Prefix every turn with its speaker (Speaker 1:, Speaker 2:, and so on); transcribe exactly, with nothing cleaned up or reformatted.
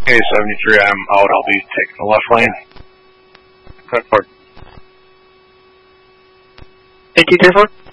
Speaker 1: Okay, seventy-three, I'm out. I'll be taking the left lane.
Speaker 2: Thank you, Dearborn.